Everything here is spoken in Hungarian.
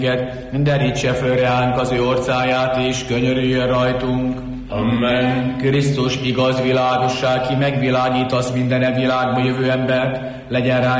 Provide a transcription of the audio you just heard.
derítse föl ránk az ő orcáját, és könyörüljön rajtunk. Amen. Krisztus igaz világosság, ki megvilágítasz minden világba jövő embert, legyen ránk